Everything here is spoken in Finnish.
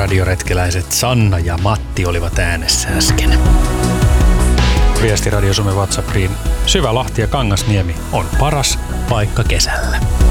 radioretkeläiset Sanna ja Matti olivat äänessä äsken. Viesti Radio Suomen WhatsAppiin. Syvälahti ja Kangasniemi on paras paikka kesällä.